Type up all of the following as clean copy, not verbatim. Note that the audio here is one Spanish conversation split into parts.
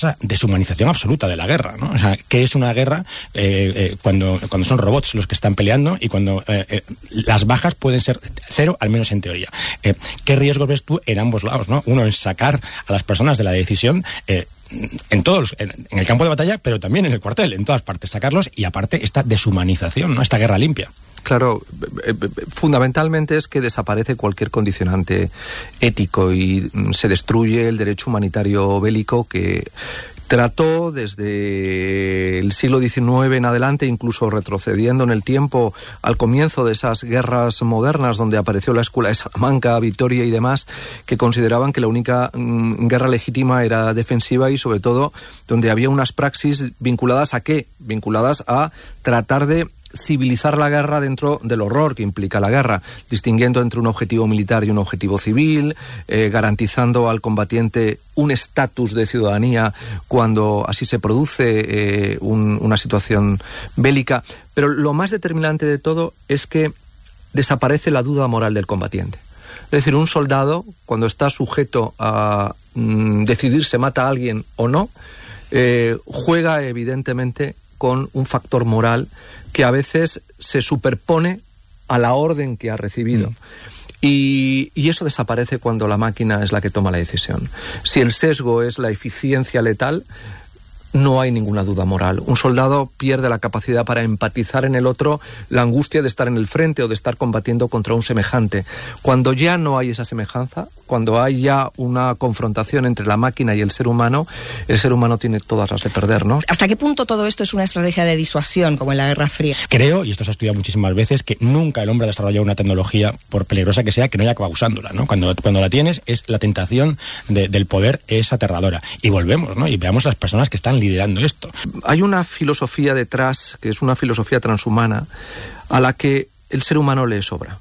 deshumanización absoluta de la guerra, ¿no? O sea, ¿qué es una guerra cuando son robots los que están peleando y cuando las bajas pueden ser cero, al menos en teoría? ¿Qué riesgos ves tú en ambos lados, ¿no? Uno es sacar a las personas de la decisión en el campo de batalla, pero también en el cuartel, en todas partes, sacarlos, y aparte esta deshumanización, ¿no? Esta guerra limpia. Claro, fundamentalmente es que desaparece cualquier condicionante ético y se destruye el derecho humanitario bélico que trató desde el siglo XIX en adelante, incluso retrocediendo en el tiempo al comienzo de esas guerras modernas donde apareció la Escuela de Salamanca, Vitoria y demás, que consideraban que la única guerra legítima era defensiva y sobre todo donde había unas praxis vinculadas ¿a qué? Vinculadas a tratar de civilizar la guerra dentro del horror que implica la guerra, distinguiendo entre un objetivo militar y un objetivo civil, garantizando al combatiente un estatus de ciudadanía cuando así se produce una situación bélica. Pero lo más determinante de todo es que desaparece la duda moral del combatiente. Es decir, un soldado, cuando está sujeto a decidir si mata a alguien o no, juega evidentemente con un factor moral que a veces se superpone a la orden que ha recibido. Y eso desaparece cuando la máquina es la que toma la decisión. Si el sesgo es la eficiencia letal, no hay ninguna duda moral. Un soldado pierde la capacidad para empatizar en el otro la angustia de estar en el frente o de estar combatiendo contra un semejante. Cuando ya no hay esa semejanza, cuando hay ya una confrontación entre la máquina y el ser humano tiene todas las de perder, ¿no? ¿Hasta qué punto todo esto es una estrategia de disuasión, como en la Guerra Fría? Creo, y esto se ha estudiado muchísimas veces, que nunca el hombre ha desarrollado una tecnología, por peligrosa que sea, que no haya acabado usándola, ¿no? Cuando la tienes, la tentación del poder es aterradora. Y volvemos, ¿no? Y veamos las personas que están liderando esto. Hay una filosofía detrás, que es una filosofía transhumana, a la que el ser humano le sobra.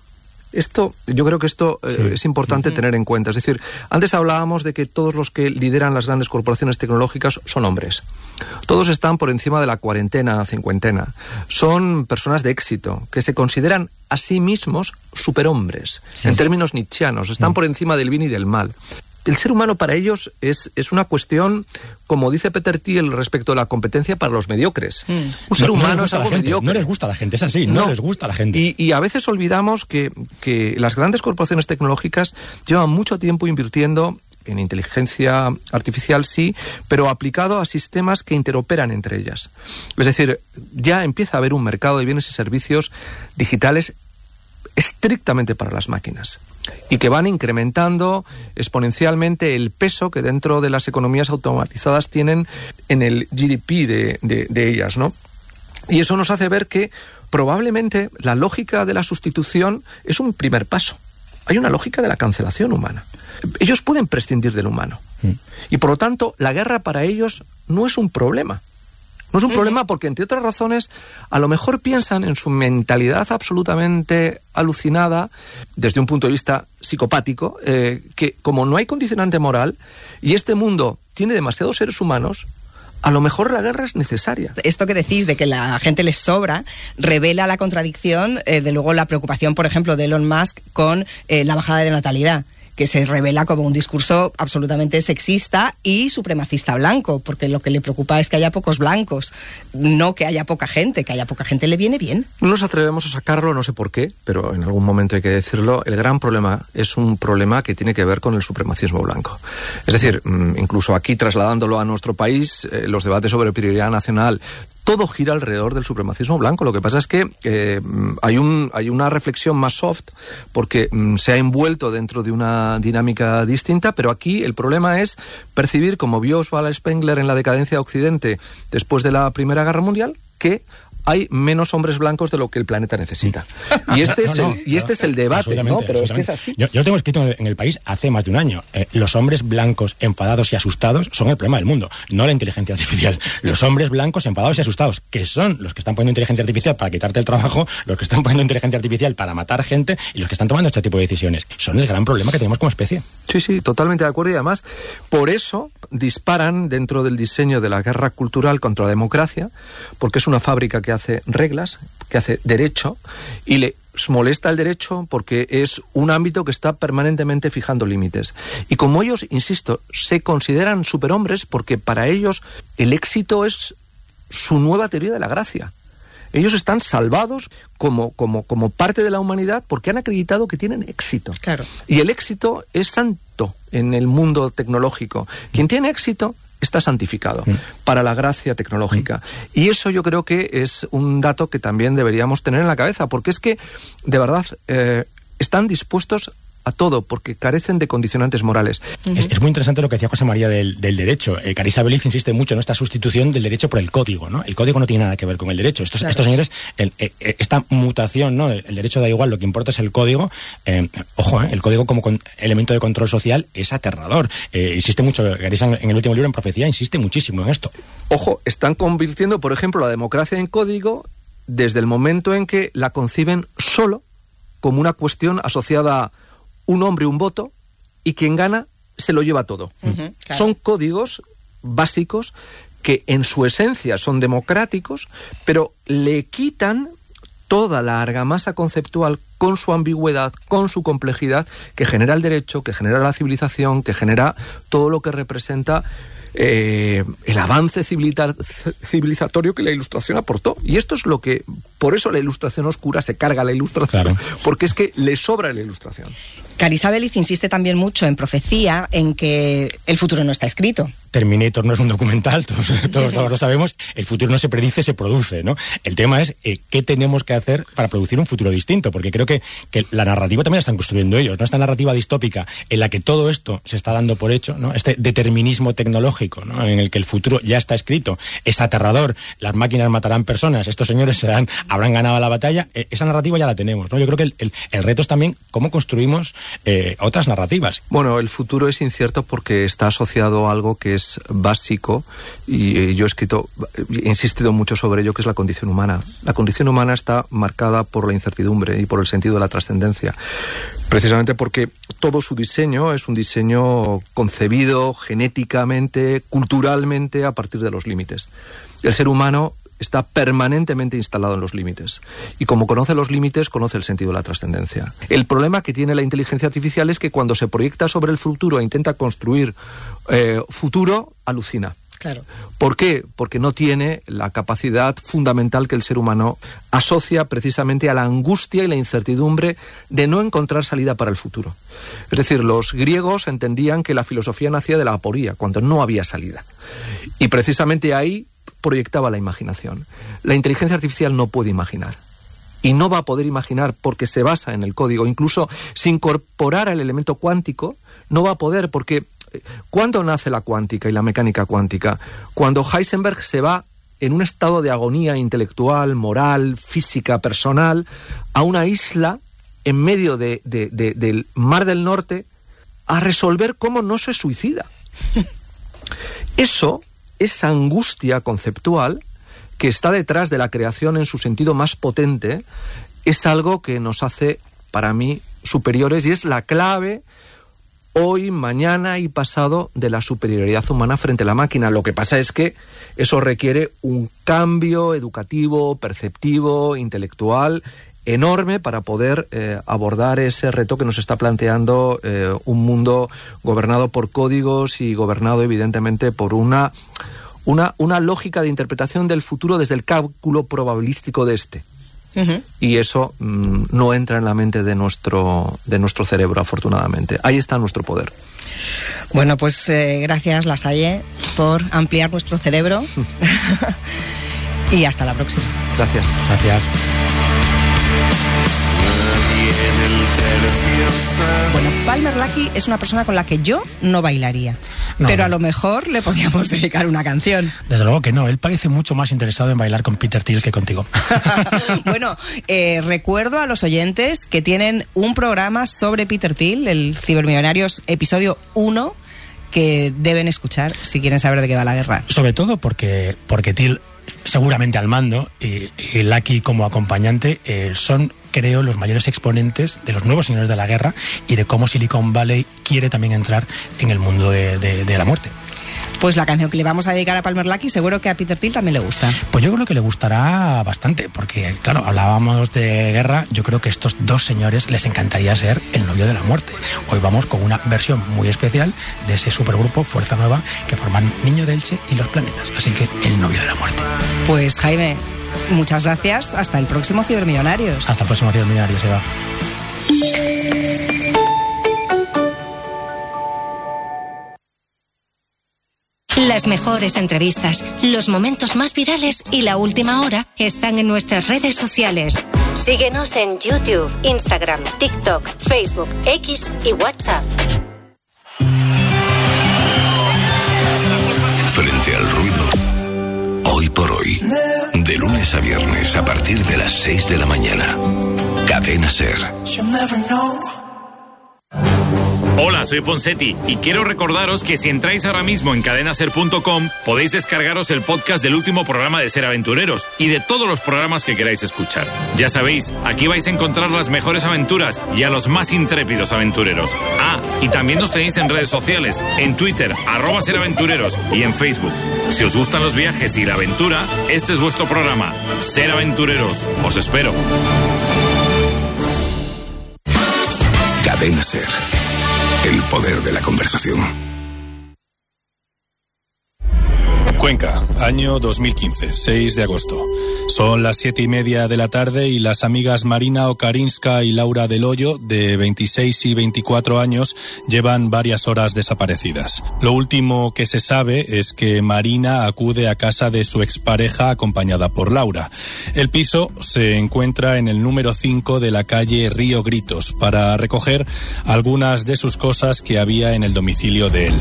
Yo creo que esto es importante tener en cuenta. Es decir, antes hablábamos de que todos los que lideran las grandes corporaciones tecnológicas son hombres. Todos están por encima de la cuarentena, cincuentena. Son personas de éxito, que se consideran a sí mismos superhombres, en términos nietzscheanos. Están por encima del bien y del mal. El ser humano para ellos es una cuestión, como dice Peter Thiel respecto a la competencia para los mediocres. Un ser humano es algo mediocre. No les gusta a la gente, es así, no les gusta a la gente. Y a veces olvidamos que las grandes corporaciones tecnológicas llevan mucho tiempo invirtiendo en inteligencia artificial, sí, pero aplicado a sistemas que interoperan entre ellas. Es decir, ya empieza a haber un mercado de bienes y servicios digitales estrictamente para las máquinas y que van incrementando exponencialmente el peso que dentro de las economías automatizadas tienen en el GDP de ellas, ¿no? Y eso nos hace ver que probablemente la lógica de la sustitución es un primer paso. Hay una lógica de la cancelación humana. Ellos pueden prescindir del humano. Y por lo tanto, la guerra para ellos no es un problema. No es un problema porque, entre otras razones, a lo mejor piensan en su mentalidad absolutamente alucinada, desde un punto de vista psicopático, que como no hay condicionante moral y este mundo tiene demasiados seres humanos, a lo mejor la guerra es necesaria. Esto que decís de que la gente les sobra revela la contradicción, de luego la preocupación, por ejemplo, de Elon Musk con la bajada de natalidad, que se revela como un discurso absolutamente sexista y supremacista blanco, porque lo que le preocupa es que haya pocos blancos, no que haya poca gente, que haya poca gente le viene bien. No nos atrevemos a sacarlo, no sé por qué, pero en algún momento hay que decirlo. El gran problema es un problema que tiene que ver con el supremacismo blanco. Es decir, incluso aquí trasladándolo a nuestro país, los debates sobre prioridad nacional, todo gira alrededor del supremacismo blanco. Lo que pasa es que hay una reflexión más soft porque se ha envuelto dentro de una dinámica distinta, pero aquí el problema es percibir, como vio Oswald Spengler en La decadencia de Occidente después de la Primera Guerra Mundial, que hay menos hombres blancos de lo que el planeta necesita. Y este es el debate, ¿no? Pero es que es así. Yo lo tengo escrito en El País hace más de un año. Los hombres blancos enfadados y asustados son el problema del mundo, no la inteligencia artificial. Los hombres blancos enfadados y asustados, que son los que están poniendo inteligencia artificial para quitarte el trabajo, los que están poniendo inteligencia artificial para matar gente y los que están tomando este tipo de decisiones. Son el gran problema que tenemos como especie. Sí, totalmente de acuerdo. Y además, por eso disparan dentro del diseño de la guerra cultural contra la democracia, porque es una fábrica que hace reglas, que hace derecho, y le molesta el derecho porque es un ámbito que está permanentemente fijando límites. Y como ellos, insisto, se consideran superhombres porque para ellos el éxito es su nueva teoría de la gracia. Ellos están salvados como parte de la humanidad porque han acreditado que tienen éxito. Claro. Y el éxito es santo en el mundo tecnológico. Quien tiene éxito está santificado para la gracia tecnológica. Y eso yo creo que es un dato que también deberíamos tener en la cabeza, porque es que, de verdad, están dispuestos a todo, porque carecen de condicionantes morales. Es muy interesante lo que decía José María del derecho. Carissa Beliz insiste mucho en esta sustitución del derecho por el código, ¿no? El código no tiene nada que ver con el derecho. Estos señores, esta mutación, ¿no? El derecho da igual, lo que importa es el código. El código como elemento de control social es aterrador. Insiste mucho, Carissa en el último libro, en Profecía, insiste muchísimo en esto. Ojo, están convirtiendo, por ejemplo, la democracia en código desde el momento en que la conciben solo como una cuestión asociada a un hombre, un voto, y quien gana se lo lleva todo. Claro. Son códigos básicos que en su esencia son democráticos, pero le quitan toda la argamasa conceptual con su ambigüedad, con su complejidad, que genera el derecho, que genera la civilización, que genera todo lo que representa el avance civilizatorio que la Ilustración aportó. Y esto es lo que, por eso la Ilustración oscura se carga a la Ilustración, claro, porque es que le sobra la Ilustración. Carissa Beliz insiste también mucho en Profecía en que el futuro no está escrito. Terminator no es un documental, todos lo sabemos. El futuro no se predice, se produce, ¿no? El tema es qué tenemos que hacer para producir un futuro distinto, porque creo que la narrativa también la están construyendo ellos, ¿no? Esta narrativa distópica en la que todo esto se está dando por hecho, ¿no? Este determinismo tecnológico, ¿no? En el que el futuro ya está escrito, es aterrador, las máquinas matarán personas, estos señores habrán ganado la batalla, esa narrativa ya la tenemos, ¿no? Yo creo que el reto es también cómo construimos otras narrativas. Bueno, el futuro es incierto porque está asociado a algo que es básico, y yo he insistido mucho sobre ello, que es la condición humana. La condición humana está marcada por la incertidumbre y por el sentido de la trascendencia, precisamente porque todo su diseño es un diseño concebido genéticamente, culturalmente, a partir de los límites. El ser humano está permanentemente instalado en los límites. Y como conoce los límites, conoce el sentido de la trascendencia. El problema que tiene la inteligencia artificial es que cuando se proyecta sobre el futuro e intenta construir futuro, alucina. Claro. ¿Por qué? Porque no tiene la capacidad fundamental que el ser humano asocia precisamente a la angustia y la incertidumbre de no encontrar salida para el futuro. Es decir, los griegos entendían que la filosofía nacía de la aporía, cuando no había salida. Y precisamente ahí proyectaba la imaginación. La inteligencia artificial no puede imaginar. Y no va a poder imaginar porque se basa en el código. Incluso si incorporara el elemento cuántico, no va a poder, porque ¿cuándo nace la cuántica y la mecánica cuántica? Cuando Heisenberg se va en un estado de agonía intelectual, moral, física, personal, a una isla en medio del Mar del Norte a resolver cómo no se suicida. Esa angustia conceptual que está detrás de la creación en su sentido más potente es algo que nos hace, para mí, superiores, y es la clave hoy, mañana y pasado de la superioridad humana frente a la máquina. Lo que pasa es que eso requiere un cambio educativo, perceptivo, intelectual enorme para poder abordar ese reto que nos está planteando un mundo gobernado por códigos y gobernado evidentemente por una lógica de interpretación del futuro desde el cálculo probabilístico de este. Uh-huh. Y eso no entra en la mente de nuestro cerebro, afortunadamente. Ahí está nuestro poder. Bueno, pues gracias, Lasalle, por ampliar nuestro cerebro. Y hasta la próxima. Gracias. Gracias. Bueno, Palmer Luckey es una persona con la que yo no bailaría, pero a lo mejor le podríamos dedicar una canción. Desde luego que no, él parece mucho más interesado en bailar con Peter Thiel que contigo. Bueno, recuerdo a los oyentes que tienen un programa sobre Peter Thiel, el Cibermillonarios episodio 1, que deben escuchar si quieren saber de qué va la guerra. Sobre todo porque Thiel, seguramente al mando, y Luckey como acompañante, son, creo, los mayores exponentes de los nuevos señores de la guerra y de cómo Silicon Valley quiere también entrar en el mundo de la muerte. Pues la canción que le vamos a dedicar a Palmer Luckey seguro que a Peter Thiel también le gusta. Pues yo creo que le gustará bastante, porque claro, hablábamos de guerra, yo creo que estos dos señores les encantaría ser el novio de la muerte. Hoy vamos con una versión muy especial de ese supergrupo Fuerza Nueva que forman Niño de Elche y Los Planetas, así que el novio de la muerte. Pues Jaime, muchas gracias, hasta el próximo Cibermillonarios. Hasta el próximo Cibermillonarios, Eva. Las mejores entrevistas, los momentos más virales y la última hora están en nuestras redes sociales. Síguenos en YouTube, Instagram, TikTok, Facebook, X y WhatsApp. Frente al ruido, hoy por hoy, de lunes a viernes a partir de las 6 de la mañana. Cadena SER. Hola, soy Ponseti y quiero recordaros que si entráis ahora mismo en cadenaser.com podéis descargaros el podcast del último programa de Ser Aventureros y de todos los programas que queráis escuchar. Ya sabéis, aquí vais a encontrar las mejores aventuras y a los más intrépidos aventureros. Ah, y también nos tenéis en redes sociales, en Twitter, @SerAventureros y en Facebook. Si os gustan los viajes y la aventura, este es vuestro programa, Ser Aventureros. Os espero. Cadena SER. El poder de la conversación. Cuenca, año 2015, 6 de agosto. Son las 7:30 de la tarde y las amigas Marina Okarinska y Laura Del Hoyo, de 26 y 24 años, llevan varias horas desaparecidas. Lo último que se sabe es que Marina acude a casa de su expareja acompañada por Laura. El piso se encuentra en el número 5 de la calle Río Gritos para recoger algunas de sus cosas que había en el domicilio de él.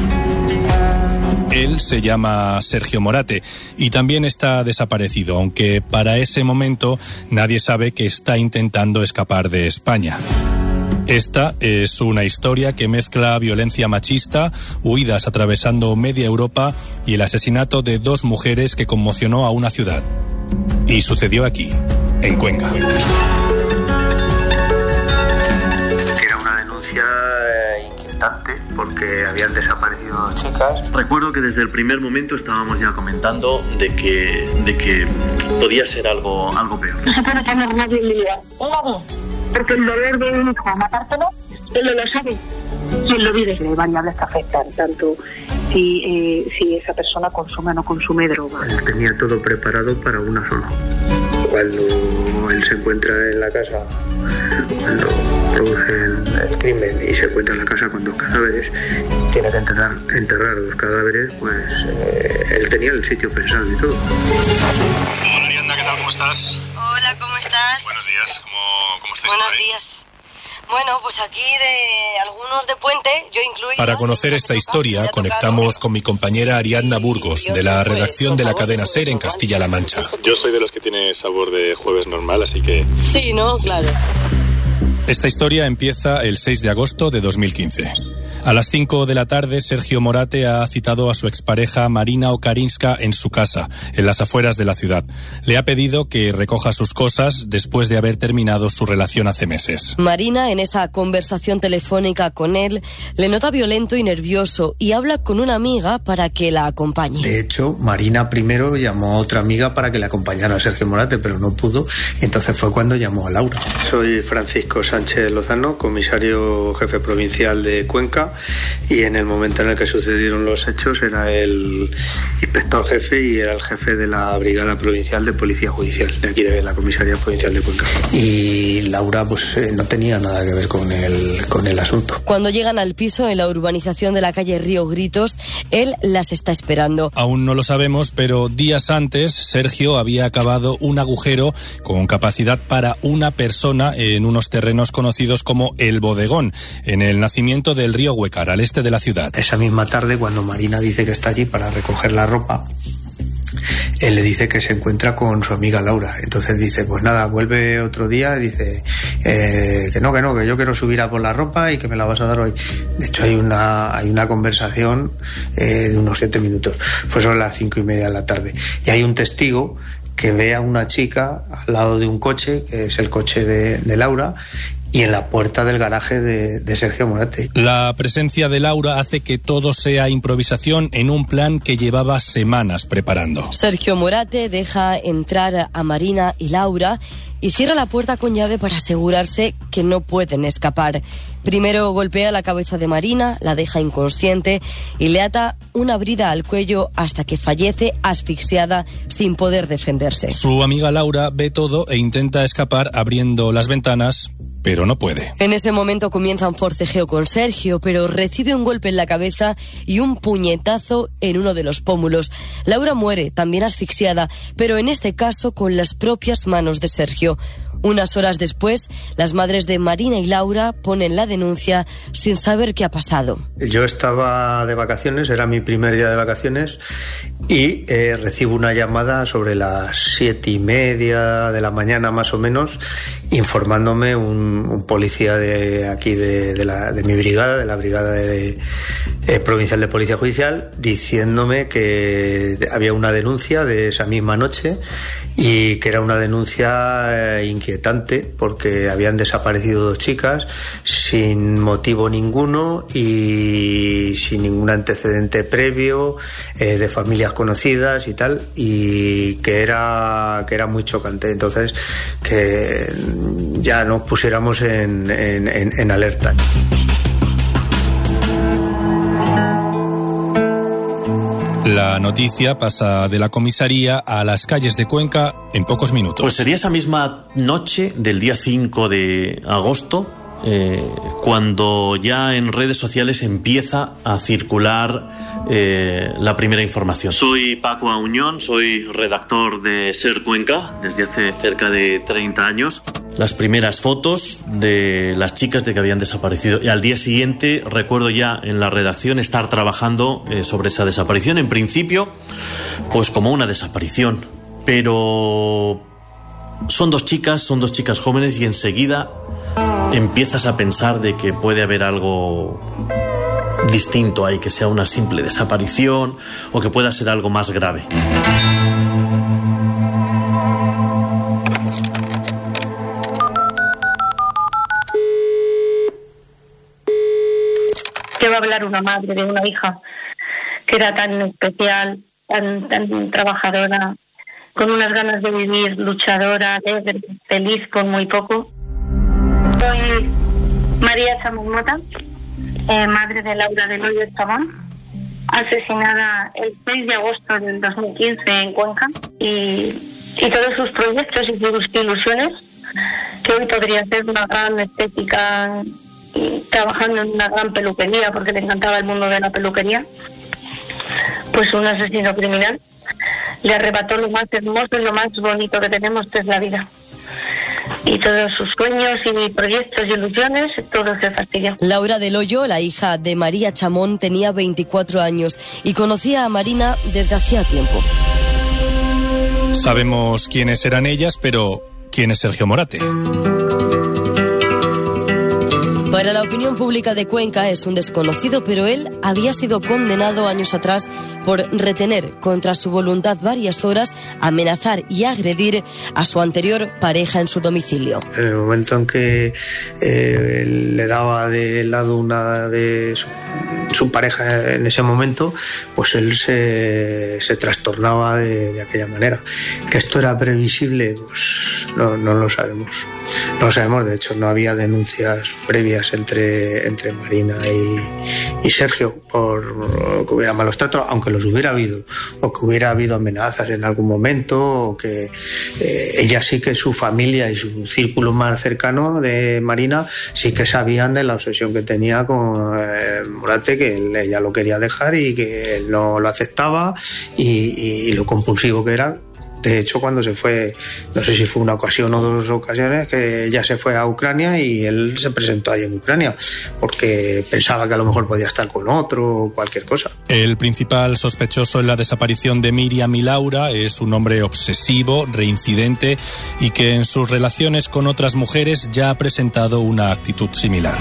Él se llama Sergio Morate y también está desaparecido, aunque para ese momento nadie sabe que está intentando escapar de España. Esta es una historia que mezcla violencia machista, huidas atravesando media Europa y el asesinato de 2 mujeres que conmocionó a una ciudad. Y sucedió aquí, en Cuenca. Era una denuncia inquietante porque habían desaparecido 2 chicas. Recuerdo que desde el primer momento estábamos ya comentando de que podía ser algo peor. No se puede tener nadie en mi vida. Porque el dolor de un hijo, matártelo, él no lo sabe. Y él lo vive. Hay variables que afectan, tanto si esa persona consume o no consume droga. Él tenía todo preparado para una sola. Cuando él se encuentra en la casa, cuando produce el crimen y se encuentra en la casa con 2 cadáveres, tiene que enterrar 2 cadáveres, pues él tenía el sitio pensado y todo. Hola Ariadna, ¿qué tal? ¿Cómo estás? Hola, ¿cómo estás? Buenos días, ¿cómo estás? Buenos días. Bueno, pues aquí de algunos de Puente, yo incluyo... Para conocer esta historia, conectamos con mi compañera Ariadna Burgos, de la redacción de la cadena SER en Castilla-La Mancha. Yo soy de los que tiene sabor de jueves normal, así que... Sí, ¿no? Claro. Esta historia empieza el 6 de agosto de 2015. A las 5 de la tarde, Sergio Morate ha citado a su expareja Marina Okarinska en su casa, en las afueras de la ciudad. Le ha pedido que recoja sus cosas después de haber terminado su relación hace meses. Marina, en esa conversación telefónica con él, le nota violento y nervioso y habla con una amiga para que la acompañe. De hecho, Marina primero llamó a otra amiga para que le acompañara a Sergio Morate, pero no pudo, y entonces fue cuando llamó a Laura. Soy Francisco Sánchez Lozano, comisario jefe provincial de Cuenca, y en el momento en el que sucedieron los hechos era el inspector jefe y era el jefe de la Brigada Provincial de Policía Judicial, de aquí de la Comisaría Provincial de Cuenca. Y Laura pues no tenía nada que ver con el asunto. Cuando llegan al piso en la urbanización de la calle Río Gritos, él las está esperando. Aún no lo sabemos, pero días antes Sergio había cavado un agujero con capacidad para una persona en unos terrenos conocidos como El Bodegón, en el nacimiento del río Huecar, al este de la ciudad. Esa misma tarde, cuando Marina dice que está allí para recoger la ropa, él le dice que se encuentra con su amiga Laura. Entonces dice, pues nada, vuelve otro día. Dice que no, que yo quiero subir a por la ropa y que me la vas a dar hoy. De hecho, hay una conversación de unos 7 minutos. Pues son las 5:30 de la tarde. Y hay un testigo que ve a una chica al lado de un coche, que es el coche de Laura, y en la puerta del garaje de Sergio Morate. La presencia de Laura hace que todo sea improvisación en un plan que llevaba semanas preparando. Sergio Morate deja entrar a Marina y Laura y cierra la puerta con llave para asegurarse que no pueden escapar. Primero golpea la cabeza de Marina, la deja inconsciente y le ata una brida al cuello hasta que fallece asfixiada sin poder defenderse. Su amiga Laura ve todo e intenta escapar abriendo las ventanas, pero no puede. En ese momento comienza un forcejeo con Sergio, pero recibe un golpe en la cabeza y un puñetazo en uno de los pómulos. Laura muere, también asfixiada, pero en este caso con las propias manos de Sergio. Unas horas después, las madres de Marina y Laura ponen la denuncia sin saber qué ha pasado. Yo estaba de vacaciones, era mi primer día de vacaciones, y recibo una llamada sobre las 7:30 de la mañana más o menos, informándome un policía de aquí de mi brigada, de la brigada provincial de Policía Judicial, diciéndome que había una denuncia de esa misma noche y que era una denuncia inquietante porque habían desaparecido 2 chicas sin motivo ninguno y sin ningún antecedente previo, de familias conocidas y tal, y que era muy chocante. Entonces, que ya nos pusiéramos en alerta. La noticia pasa de la comisaría a las calles de Cuenca en pocos minutos. Pues sería esa misma noche del día 5 de agosto cuando ya en redes sociales empieza a circular la primera información. Soy Paco Auñón, soy redactor de SER Cuenca desde hace cerca de 30 años. Las primeras fotos de las chicas de que habían desaparecido. Y al día siguiente recuerdo ya en la redacción estar trabajando sobre esa desaparición. En principio, pues como una desaparición. Pero son dos chicas jóvenes y enseguida empiezas a pensar de que puede haber algo distinto ahí, que sea una simple desaparición o que pueda ser algo más grave. ¿Qué va a hablar una madre de una hija que era tan especial, tan trabajadora, con unas ganas de vivir, luchadora, alegre, feliz con muy poco? Soy María Chamón Mota, madre de Laura del Hoyo Chamón, asesinada el 6 de agosto del 2015 en Cuenca, y todos sus proyectos y sus ilusiones, que hoy podría ser una gran estética y trabajando en una gran peluquería porque le encantaba el mundo de la peluquería, pues un asesino criminal le arrebató lo más hermoso y lo más bonito que tenemos, que es la vida. Y todos sus sueños y proyectos y ilusiones, todo se fastidió. Laura del Hoyo, la hija de María Chamón, tenía 24 años y conocía a Marina desde hacía tiempo. Sabemos quiénes eran ellas, pero ¿quién es Sergio Morate? Para la opinión pública de Cuenca es un desconocido, pero él había sido condenado años atrás por retener contra su voluntad varias horas, amenazar y agredir a su anterior pareja en su domicilio. En el momento en que le daba de lado una de su pareja en ese momento, pues él se trastornaba de aquella manera. ¿Que esto era previsible? Pues no lo sabemos. No lo sabemos, de hecho no había denuncias previas entre Marina y Sergio por que hubiera malos tratos, aunque los hubiera habido, o que hubiera habido amenazas en algún momento, o que ella sí que su familia y su círculo más cercano de Marina sí que sabían de la obsesión que tenía con Morate, que ella lo quería dejar y que él no lo aceptaba y lo compulsivo que era. De hecho, cuando se fue, no sé si fue una ocasión o 2 ocasiones, que ella se fue a Ucrania y él se presentó ahí en Ucrania, porque pensaba que a lo mejor podía estar con otro o cualquier cosa. El principal sospechoso en la desaparición de Miriam y Laura es un hombre obsesivo, reincidente y que en sus relaciones con otras mujeres ya ha presentado una actitud similar.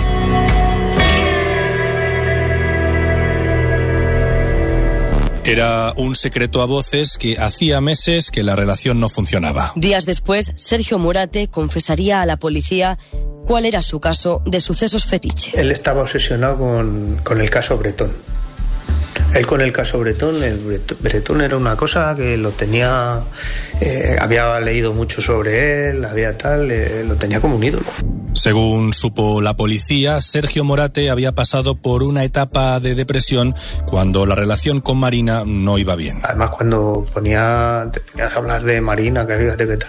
Era un secreto a voces que hacía meses que la relación no funcionaba. Días después, Sergio Morate confesaría a la policía cuál era su caso de sucesos fetiche. Él estaba obsesionado con el caso Bretón. Él con el caso Bretón, Bretón era una cosa que lo tenía, había leído mucho sobre él, lo tenía como un ídolo. Según supo la policía, Sergio Morate había pasado por una etapa de depresión cuando la relación con Marina no iba bien. Además, cuando te ponías a hablar de Marina, que fíjate qué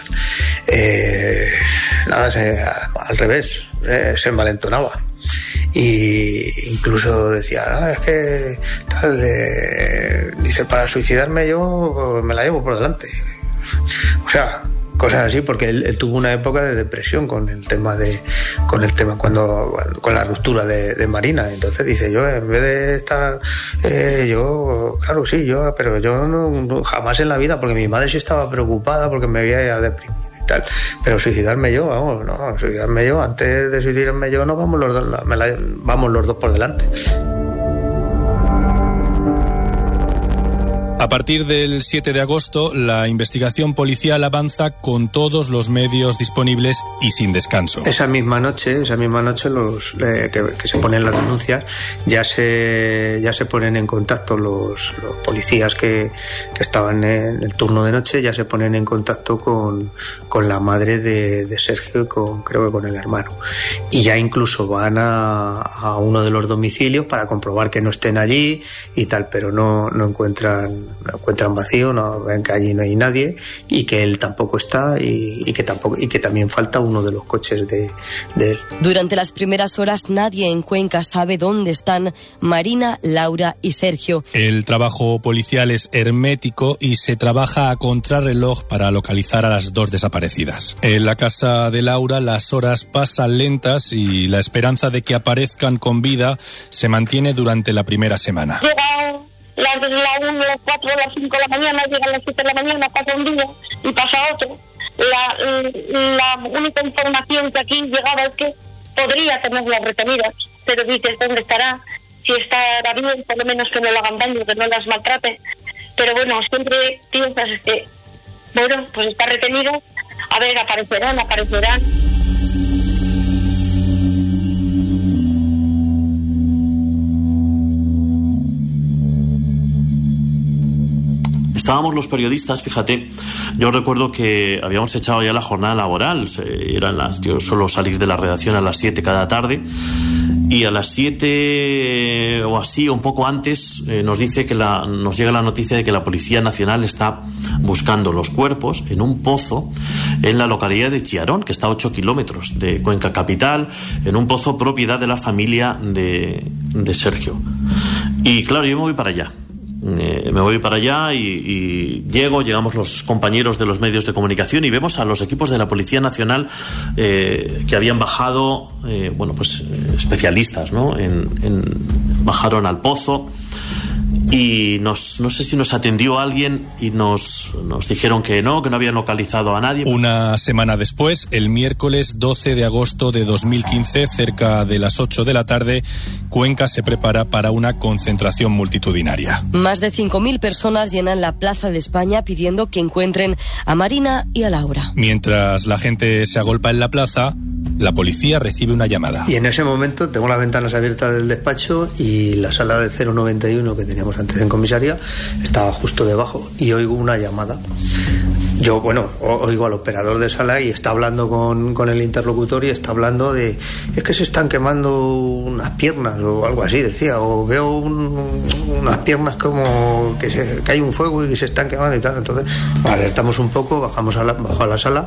tal, al revés, se envalentonaba. Y incluso decía, es que tal, dice, para suicidarme yo me la llevo por delante. O sea, cosas así, porque él tuvo una época de depresión con la ruptura de Marina. Entonces dice, yo en vez de estar pero yo no jamás en la vida, porque mi madre sí estaba preocupada porque me veía deprimido y tal, pero suicidarme yo, antes de suicidarme yo, no vamos los dos por delante. A partir del 7 de agosto, la investigación policial avanza con todos los medios disponibles y sin descanso. Esa misma noche los que se ponen las denuncias, ya se ponen en contacto los policías que estaban en el turno de noche, ya se ponen en contacto con la madre de Sergio y creo que con el hermano. Y ya incluso van a uno de los domicilios para comprobar que no estén allí y tal, pero no encuentran vacío, no ven que allí no hay nadie y que él tampoco está y que también falta uno de los coches de él. Durante las primeras horas nadie en Cuenca sabe dónde están Marina, Laura y Sergio. El trabajo policial es hermético y se trabaja a contrarreloj para localizar a las dos desaparecidas. En la casa de Laura las horas pasan lentas y la esperanza de que aparezcan con vida se mantiene durante la primera semana. Las 1, las 4, las 5 de la mañana, llegan las 7 de la mañana, pasa un día y pasa otro. La única información que aquí llegaba es que podría tenerlas retenidas, pero dices, ¿dónde estará? Si estará bien, por lo menos que no le hagan daño, que no las maltrate. Pero bueno, siempre piensas que, bueno, pues está retenido, a ver, aparecerán. Estábamos los periodistas, fíjate, yo recuerdo que habíamos echado ya la jornada laboral, yo suelo salir de la redacción a las 7 cada tarde, y a las 7 o así, un poco antes, nos llega la noticia de que la Policía Nacional está buscando los cuerpos en un pozo en la localidad de Chiarón, que está a 8 kilómetros de Cuenca capital, en un pozo propiedad de la familia de Sergio. Y claro, yo me voy para allá. Y llegamos los compañeros de los medios de comunicación y vemos a los equipos de la Policía Nacional que habían bajado, especialistas, ¿no? Bajaron al pozo y no sé si nos atendió alguien y nos dijeron que no habían localizado a nadie. Una semana después, el miércoles 12 de agosto de 2015, cerca de las 8 de la tarde, Cuenca se prepara para una concentración multitudinaria. Más de 5.000 personas llenan la Plaza de España pidiendo que encuentren a Marina y a Laura. Mientras la gente se agolpa en la plaza, la policía recibe una llamada. Y en ese momento tengo las ventanas abiertas del despacho y la sala de 091 que teníamos antes en comisaría estaba justo debajo y oigo una llamada. Yo, oigo al operador de sala y está hablando con el interlocutor y está hablando de, es que se están quemando unas piernas o algo así, decía, o veo unas piernas como que hay un fuego y que se están quemando y tal. Entonces, alertamos un poco, bajo a la sala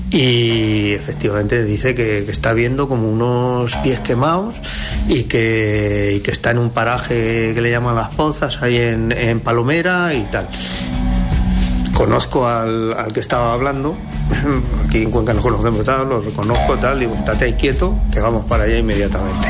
y efectivamente dice que está viendo como unos pies quemados y que está en un paraje que le llaman Las Pozas, ahí en Palomera y tal. Conozco al que estaba hablando, aquí en Cuenca nos conocemos, tal, lo reconozco, tal, digo, estate ahí quieto, que vamos para allá inmediatamente.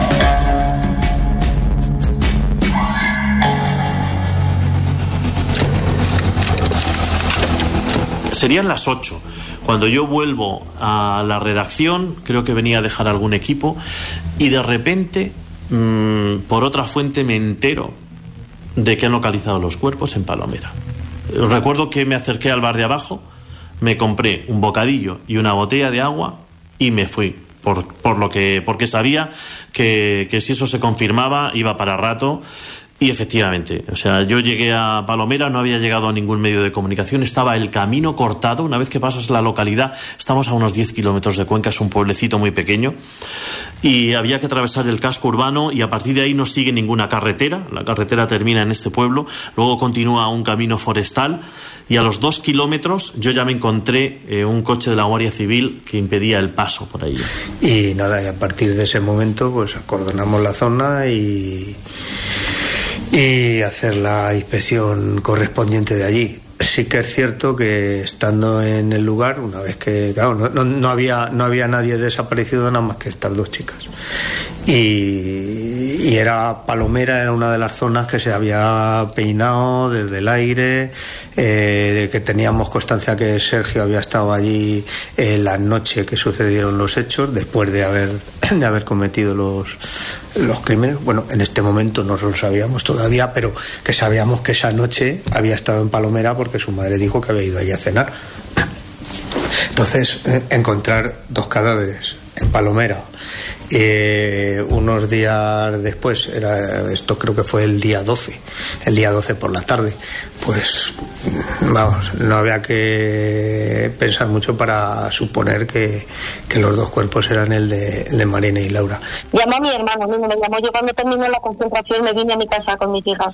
Serían las 8. Cuando yo vuelvo a la redacción, creo que venía a dejar algún equipo, y de repente, por otra fuente me entero de que han localizado los cuerpos en Palomera. Recuerdo que me acerqué al bar de abajo, me compré un bocadillo y una botella de agua y me fui, porque sabía que si eso se confirmaba iba para rato. Y efectivamente, o sea, yo llegué a Palomera, no había llegado a ningún medio de comunicación, estaba el camino cortado. Una vez que pasas la localidad, estamos a unos 10 kilómetros de Cuenca, es un pueblecito muy pequeño, y había que atravesar el casco urbano, y a partir de ahí no sigue ninguna carretera. La carretera termina en este pueblo, luego continúa un camino forestal, y a los 2 kilómetros yo ya me encontré un coche de la Guardia Civil que impedía el paso por ahí. Y nada, y a partir de ese momento pues acordonamos la zona y hacer la inspección correspondiente de allí. Sí que es cierto que estando en el lugar, una vez que, claro, no había nadie desaparecido, nada más que estas 2 chicas. Y era Palomera, era una de las zonas que se había peinado desde el aire, de que teníamos constancia que Sergio había estado allí la noche que sucedieron los hechos, después de haber cometido los crímenes. Bueno, en este momento no lo sabíamos todavía, pero que sabíamos que esa noche había estado en Palomera porque su madre dijo que había ido allí a cenar. Entonces, encontrar 2 cadáveres en Palomera unos días después, esto creo que fue el día 12 por la tarde, pues vamos, no había que pensar mucho para suponer que los 2 cuerpos eran el de Marina y Laura. Llamó a mi hermano, no me llamó. Yo cuando terminé la concentración me vine a mi casa con mis hijas,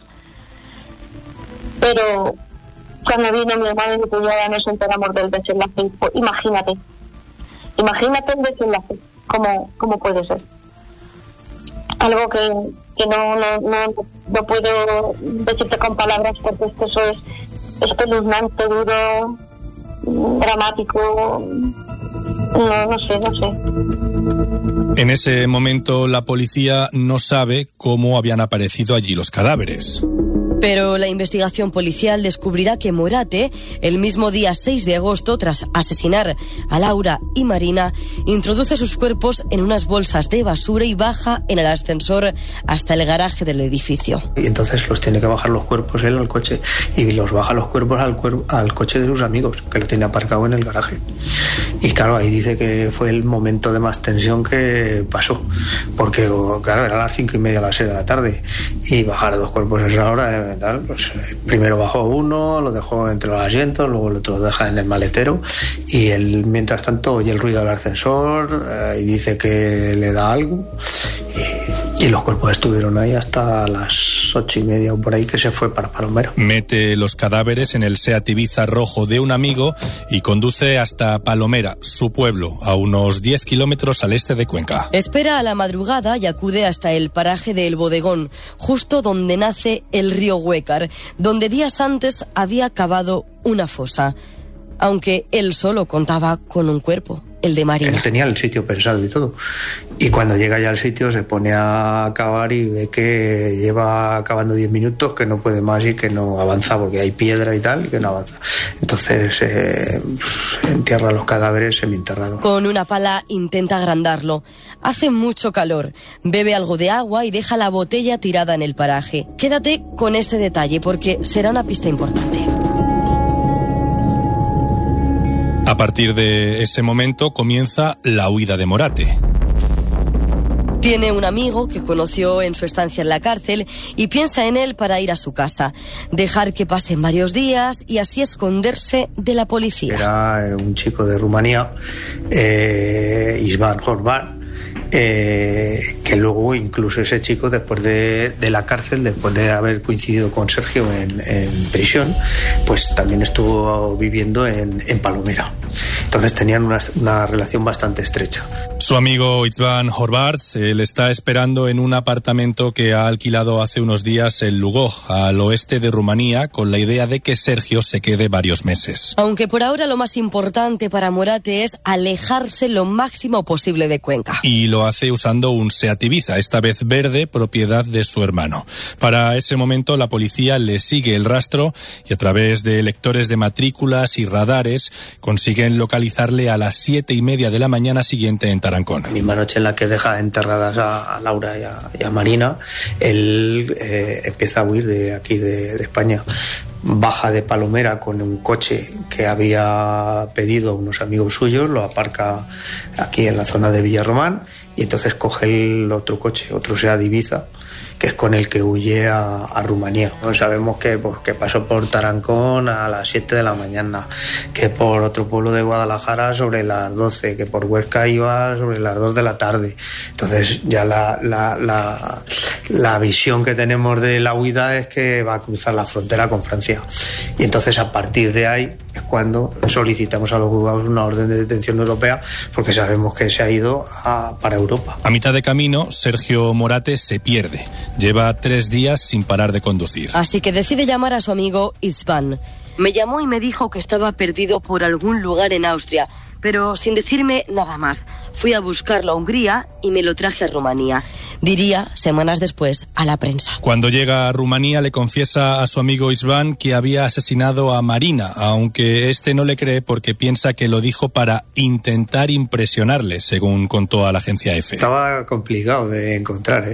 pero cuando vino mi hermano y mi cuñada nos enteramos del desenlace. Pues, imagínate el desenlace. ¿Cómo puede ser? Algo que no puedo decirte con palabras, porque eso es espeluznante, duro, dramático. No sé. En ese momento la policía no sabe cómo habían aparecido allí los cadáveres. Pero la investigación policial descubrirá que Morate, el mismo día 6 de agosto, tras asesinar a Laura y Marina, introduce sus cuerpos en unas bolsas de basura y baja en el ascensor hasta el garaje del edificio. Y entonces los tiene que bajar los cuerpos él al coche, y los baja los cuerpos al coche de sus amigos, que lo tiene aparcado en el garaje. Y claro, ahí dice que fue el momento de más tensión que pasó, porque claro, era a las 5:30, a las 6 de la tarde, y bajar 2 cuerpos a esa hora, pues primero bajó uno, lo dejó entre los asientos, luego el otro lo deja en el maletero, y él mientras tanto oye el ruido del ascensor y dice que le da algo, y los cuerpos estuvieron ahí hasta las 8:30 o por ahí, que se fue para Palomera. Mete los cadáveres en el Seat Ibiza rojo de un amigo y conduce hasta Palomera, su pueblo, a unos 10 kilómetros al este de Cuenca. Espera a la madrugada y acude hasta el paraje de El Bodegón, justo donde nace el río Huécar, donde días antes había cavado una fosa, aunque él solo contaba con un cuerpo, el de Marina. Él tenía el sitio pensado y todo. Y cuando llega ya al sitio se pone a cavar y ve que lleva cavando 10 minutos, que no puede más y que no avanza porque hay piedra y tal, y que no avanza. Entonces entierra los cadáveres semienterrados. Con una pala intenta agrandarlo. Hace mucho calor. Bebe algo de agua y deja la botella tirada en el paraje. Quédate con este detalle porque será una pista importante. A partir de ese momento comienza la huida de Morate. Tiene un amigo que conoció en su estancia en la cárcel y piensa en él para ir a su casa, dejar que pasen varios días y así esconderse de la policía. Era un chico de Rumanía, István Horváth, que luego incluso ese chico después de la cárcel, después de haber coincidido con Sergio en prisión, pues también estuvo viviendo en Palomera. Entonces tenían una relación bastante estrecha. Su amigo István Horváth le está esperando en un apartamento que ha alquilado hace unos días en Lugoj, al oeste de Rumanía, con la idea de que Sergio se quede varios meses. Aunque por ahora lo más importante para Morate es alejarse lo máximo posible de Cuenca. Y lo hace usando un Seat Ibiza, esta vez verde, propiedad de su hermano. Para ese momento la policía le sigue el rastro y a través de lectores de matrículas y radares consiguen localizar localizarle a las 7:30 de la mañana siguiente en Tarancón. La misma noche en la que deja enterradas a Laura y a Marina, él empieza a huir de aquí de España. Baja de Palomera con un coche que había pedido a unos amigos suyos, lo aparca aquí en la zona de Villarromán y entonces coge el otro coche, otro SEAT Ibiza, que es con el que huye a Rumanía. Sabemos que pasó por Tarancón a las 7 de la mañana, que por otro pueblo de Guadalajara sobre las 12, que por Huesca iba sobre las 2 de la tarde. Entonces ya la visión que tenemos de la huida es que va a cruzar la frontera con Francia. Y entonces a partir de ahí es cuando solicitamos a los juzgados una orden de detención europea, porque sabemos que se ha ido para Europa. A mitad de camino, Sergio Morate se pierde. Lleva 3 días sin parar de conducir. Así que decide llamar a su amigo István. Me llamó y me dijo que estaba perdido por algún lugar en Austria, pero sin decirme nada más. Fui a buscarlo a Hungría y me lo traje a Rumanía. Diría, semanas después, a la prensa. Cuando llega a Rumanía le confiesa a su amigo István que había asesinado a Marina, aunque este no le cree porque piensa que lo dijo para intentar impresionarle, según contó a la agencia EFE. Estaba complicado de encontrar,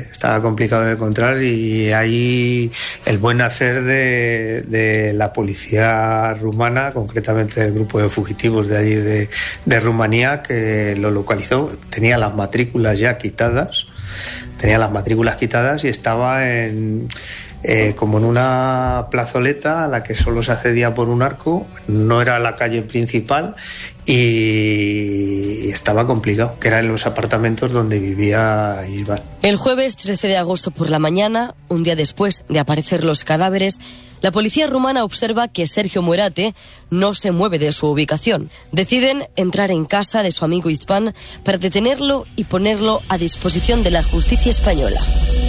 y ahí el buen hacer de la policía rumana, concretamente del grupo de fugitivos de allí de Rumanía, que lo localizó. Tenía las matrículas ya quitadas. Y estaba como en una plazoleta a la que solo se accedía por un arco, no era la calle principal y estaba complicado, que eran los apartamentos donde vivía István. El jueves 13 de agosto por la mañana, un día después de aparecer los cadáveres, la policía rumana observa que Sergio Morate no se mueve de su ubicación. Deciden entrar en casa de su amigo István para detenerlo y ponerlo a disposición de la justicia española.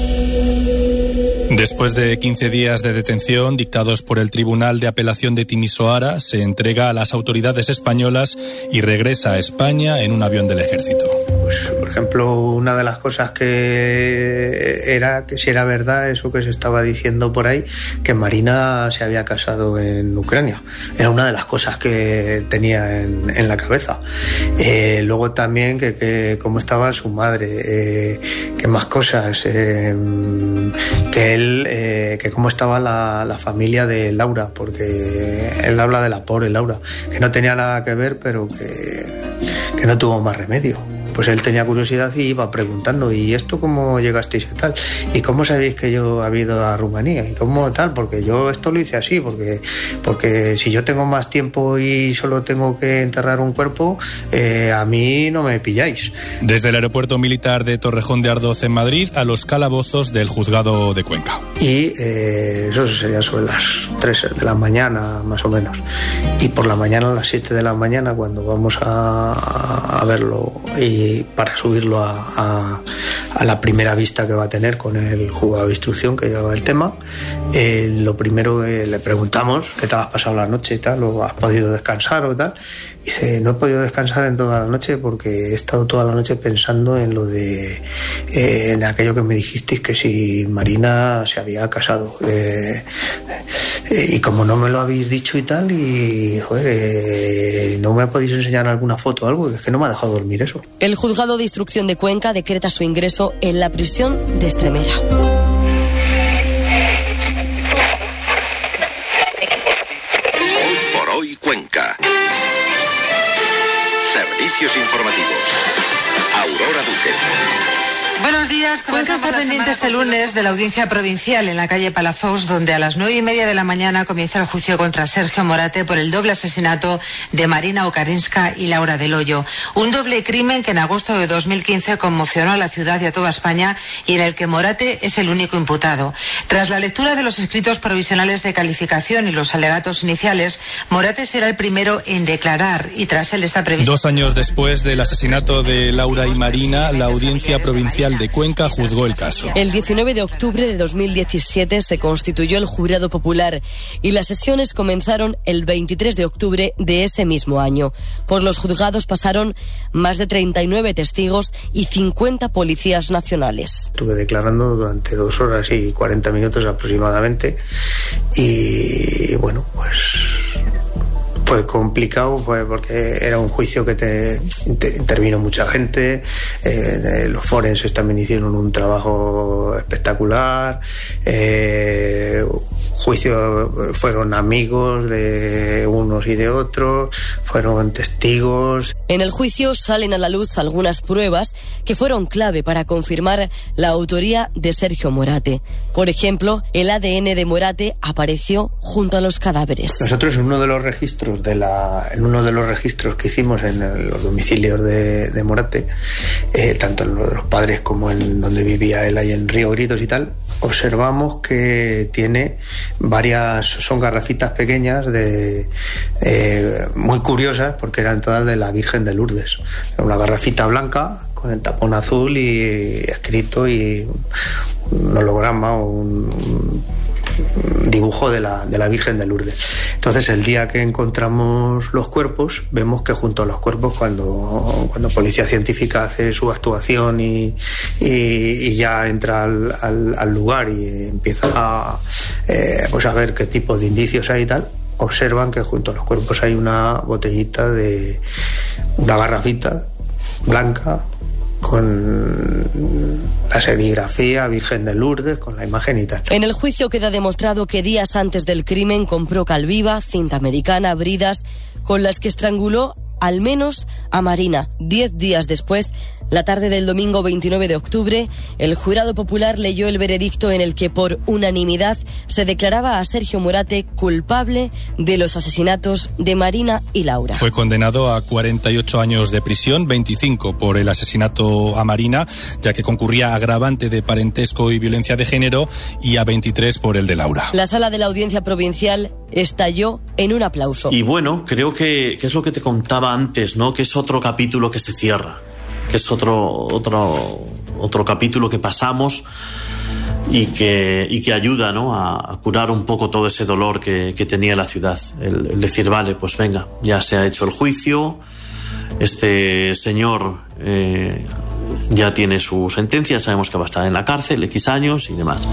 Después de 15 días de detención dictados por el Tribunal de Apelación de Timisoara, se entrega a las autoridades españolas y regresa a España en un avión del ejército. Pues, por ejemplo, una de las cosas que era que si era verdad eso que se estaba diciendo por ahí, que Marina se había casado en Ucrania. Era una de las cosas que tenía en la cabeza. Luego también que cómo estaba su madre, que más cosas, que él, que cómo estaba la familia de Laura, porque él habla de la pobre Laura, que no tenía nada que ver, pero que no tuvo más remedio. Pues él tenía curiosidad y iba preguntando, ¿y esto cómo llegasteis y tal? ¿Y cómo sabéis que yo he ido a Rumanía? ¿Y cómo tal? Porque yo esto lo hice así, porque si yo tengo más tiempo y solo tengo que enterrar un cuerpo, a mí no me pilláis. Desde el aeropuerto militar de Torrejón de Ardoz en Madrid a los calabozos del juzgado de Cuenca. Y eso sería sobre las 3 de la mañana, más o menos. Y por la mañana, a las 7 de la mañana, cuando vamos a verlo y para subirlo a la primera vista que va a tener con el juzgado de instrucción que lleva el tema, lo primero le preguntamos ¿qué tal has pasado la noche y tal? ¿O has podido descansar o tal? Y dice, no he podido descansar en toda la noche porque he estado toda la noche pensando en lo de en aquello que me dijisteis, que si Marina se había casado, y como no me lo habéis dicho y tal, y joder, no me podéis enseñar alguna foto o algo, es que no me ha dejado dormir eso. El juzgado de instrucción de Cuenca decreta su ingreso en la prisión de Estremera. Hoy por hoy Cuenca. Servicios informativos. Aurora Duque. Buenos días. Cuenca está pendiente este lunes de la audiencia provincial en la calle Palafox, donde a las 9:30 de la mañana comienza el juicio contra Sergio Morate por el doble asesinato de Marina Okarinska y Laura del Hoyo. Un doble crimen que en agosto de 2015 conmocionó a la ciudad y a toda España y en el que Morate es el único imputado. Tras la lectura de los escritos provisionales de calificación y los alegatos iniciales, Morate será el primero en declarar y tras él está previsto... 2 años después del asesinato de Laura y Marina, la audiencia provincial de Cuenca juzgó el caso. El 19 de octubre de 2017 se constituyó el jurado popular y las sesiones comenzaron el 23 de octubre de ese mismo año. Por los juzgados pasaron más de 39 testigos y 50 policías nacionales. Estuve declarando durante 2 horas y 40 minutos aproximadamente y bueno, pues Fue complicado porque era un juicio que intervino mucha gente, los forenses también hicieron un trabajo espectacular, juicio fueron amigos de unos y de otros, fueron testigos. En el juicio salen a la luz algunas pruebas que fueron clave para confirmar la autoría de Sergio Morate. Por ejemplo, el ADN de Morate apareció junto a los cadáveres. Nosotros en uno de los registros que hicimos en los domicilios de Morate, tanto en los padres como en donde vivía él ahí en Río Gritos y tal, observamos que tiene son garrafitas pequeñas muy curiosas porque eran todas de la Virgen de Lourdes. Era una garrafita blanca con el tapón azul y escrito y un holograma o un dibujo de la Virgen de Lourdes. Entonces, el día que encontramos los cuerpos, vemos que junto a los cuerpos, cuando Policía Científica hace su actuación y ya entra al lugar y empieza a ver qué tipo de indicios hay y tal, observan que junto a los cuerpos hay una botellita una garrafita blanca con la serigrafía Virgen de Lourdes, con la imagen y tal. En el juicio queda demostrado que días antes del crimen compró calviva, cinta americana, bridas, con las que estranguló al menos a Marina. 10 días después, la tarde del domingo 29 de octubre, el jurado popular leyó el veredicto en el que por unanimidad se declaraba a Sergio Morate culpable de los asesinatos de Marina y Laura. Fue condenado a 48 años de prisión, 25 por el asesinato a Marina, ya que concurría agravante de parentesco y violencia de género, y a 23 por el de Laura. La sala de la Audiencia Provincial estalló en un aplauso. Y bueno, creo que es lo que te contaba antes, ¿no? Que es otro capítulo que se cierra. Es otro capítulo que pasamos y que ayuda, ¿no?, a curar un poco todo ese dolor que tenía la ciudad. El decir, vale, pues venga, ya se ha hecho el juicio, este señor ya tiene su sentencia, sabemos que va a estar en la cárcel X años y demás.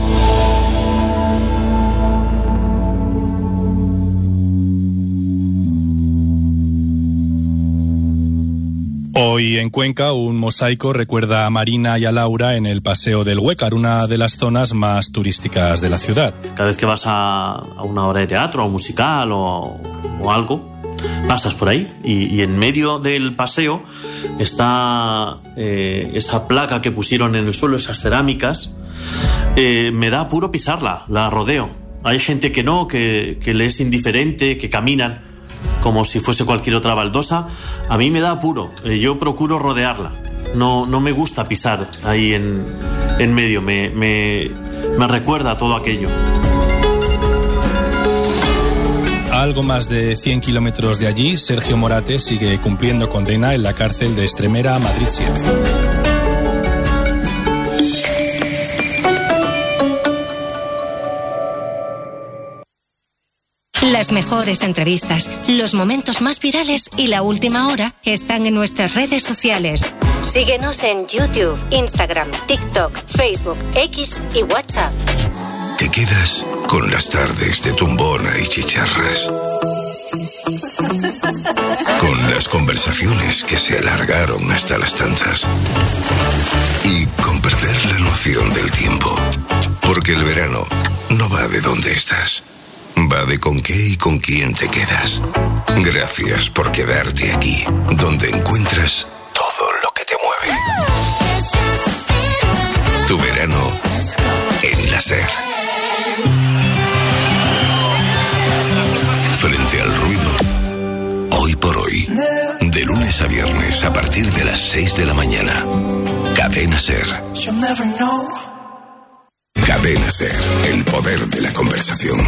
Hoy en Cuenca un mosaico recuerda a Marina y a Laura en el Paseo del Huécar, una de las zonas más turísticas de la ciudad. Cada vez que vas a una obra de teatro o un musical o algo, pasas por ahí y en medio del paseo está esa placa que pusieron en el suelo, esas cerámicas. Me da apuro pisarla, la rodeo. Hay gente que no, que le es indiferente, que caminan como si fuese cualquier otra baldosa. A mí me da apuro, yo procuro rodearla, no me gusta pisar ahí en medio, me recuerda todo aquello. A algo más de 100 kilómetros de allí, Sergio Morate sigue cumpliendo condena en la cárcel de Estremera, Madrid 7. Las mejores entrevistas, los momentos más virales y la última hora están en nuestras redes sociales. Síguenos en YouTube, Instagram, TikTok, Facebook, X y WhatsApp. Te quedas con las tardes de tumbona y chicharras. Con las conversaciones que se alargaron hasta las tantas. Y con perder la noción del tiempo. Porque el verano no va de dónde estás. Va de con qué y con quién te quedas. Gracias por quedarte aquí, donde encuentras todo lo que te mueve. Tu verano en la SER. Frente al ruido. Hoy por hoy. De lunes a viernes a partir de las 6 de la mañana. Cadena SER. Cadena SER. El poder de la conversación.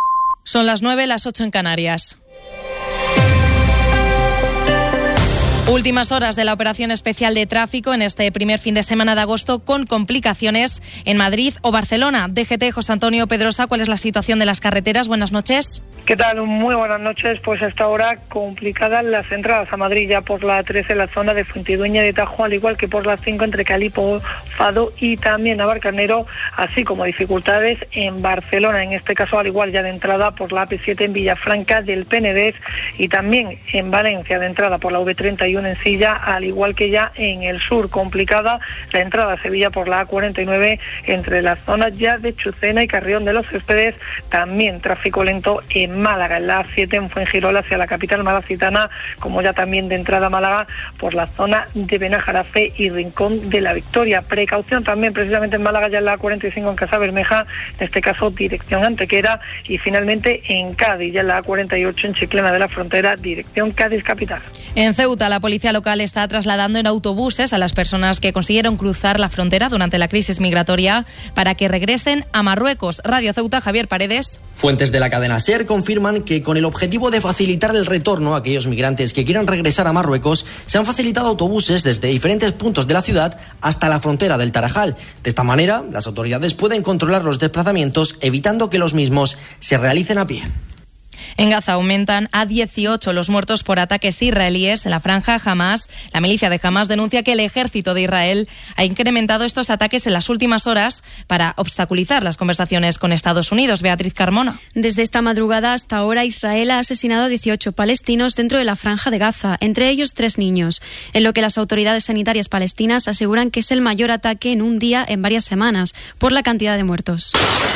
Son las 9, las 8 en Canarias. Últimas horas de la operación especial de tráfico en este primer fin de semana de agosto, con complicaciones en Madrid o Barcelona. DGT, José Antonio Pedrosa, ¿cuál es la situación de las carreteras? Buenas noches. ¿Qué tal? Muy buenas noches. Pues hasta ahora complicadas las entradas a Madrid, ya por la 13 en la zona de Fuentidueña de Tajo, al igual que por la 5 entre Calipo, Fado y también Navalcarnero, así como dificultades en Barcelona, en este caso al igual ya de entrada por la AP7 en Villafranca del Penedés y también en Valencia de entrada por la V31 en Silla, al igual que ya en el sur, complicada la entrada a Sevilla por la A49 entre las zonas ya de Chucena y Carrión de los Céspedes, también tráfico lento en Málaga, en la A7 en Fuengirola hacia la capital malacitana, como ya también de entrada a Málaga por la zona de Benajarafe y Rincón de la Victoria. Precaución también precisamente en Málaga, ya en la A45 en Casa Bermeja, en este caso dirección Antequera, y finalmente en Cádiz, ya en la A48 en Chiclana de la Frontera, dirección Cádiz capital. En Ceuta, la policía local está trasladando en autobuses a las personas que consiguieron cruzar la frontera durante la crisis migratoria para que regresen a Marruecos. Radio Ceuta, Javier Paredes. Fuentes de la cadena SER confirman que con el objetivo de facilitar el retorno a aquellos migrantes que quieran regresar a Marruecos, se han facilitado autobuses desde diferentes puntos de la ciudad hasta la frontera del Tarajal. De esta manera, las autoridades pueden controlar los desplazamientos, evitando que los mismos se realicen a pie. En Gaza aumentan a 18 los muertos por ataques israelíes en la franja. Hamas, la milicia de Hamas, denuncia que el ejército de Israel ha incrementado estos ataques en las últimas horas para obstaculizar las conversaciones con Estados Unidos. Beatriz Carmona. Desde esta madrugada hasta ahora, Israel ha asesinado a 18 palestinos dentro de la franja de Gaza, entre ellos 3 niños, en lo que las autoridades sanitarias palestinas aseguran que es el mayor ataque en un día en varias semanas, por la cantidad de muertos.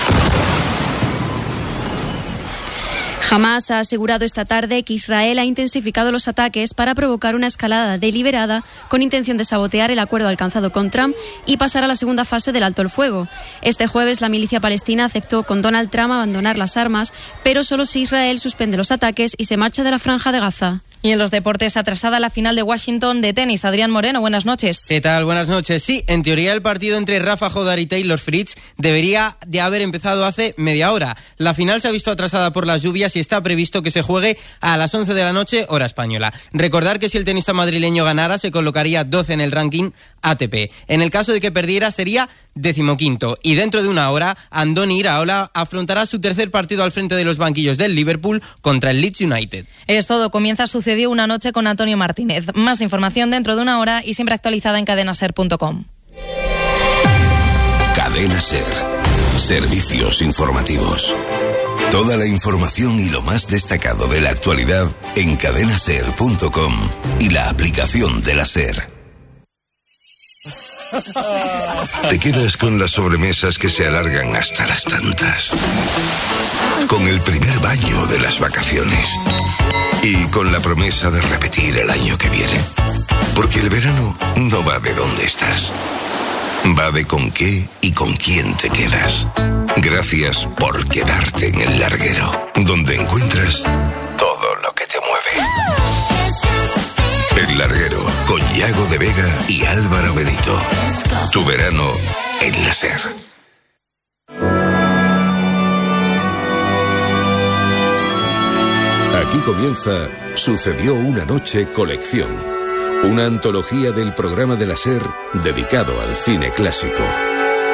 Hamas ha asegurado esta tarde que Israel ha intensificado los ataques para provocar una escalada deliberada con intención de sabotear el acuerdo alcanzado con Trump y pasar a la segunda fase del alto el fuego. Este jueves la milicia palestina aceptó con Donald Trump abandonar las armas, pero solo si Israel suspende los ataques y se marcha de la franja de Gaza. Y en los deportes, atrasada la final de Washington de tenis. Adrián Moreno, buenas noches. ¿Qué tal? Buenas noches. Sí, en teoría el partido entre Rafa Jodar y Taylor Fritz debería de haber empezado hace media hora. La final se ha visto atrasada por las lluvias y está previsto que se juegue a las 11 de la noche, hora española. Recordar que si el tenista madrileño ganara, se colocaría 12 en el ranking ATP. En el caso de que perdiera, sería 15º. Y dentro de una hora, Andoni Iraola afrontará su tercer partido al frente de los banquillos del Liverpool contra el Leeds United. Es todo. Comienza Sucedió una noche con Antonio Martínez. Más información dentro de una hora y siempre actualizada en cadenaser.com. Cadena Ser. Servicios informativos. Toda la información y lo más destacado de la actualidad en cadenaser.com y la aplicación de la Ser. Te quedas con las sobremesas que se alargan hasta las tantas. Con el primer baño de las vacaciones. Y con la promesa de repetir el año que viene. Porque el verano no va de dónde estás. Va de con qué y con quién te quedas. Gracias por quedarte en el larguero, donde encuentras todo lo que te mueve. El larguero, con Yago de Vega y Álvaro Benito. Tu verano en la Ser. Aquí comienza Sucedió una noche colección, una antología del programa de la SER dedicado al cine clásico.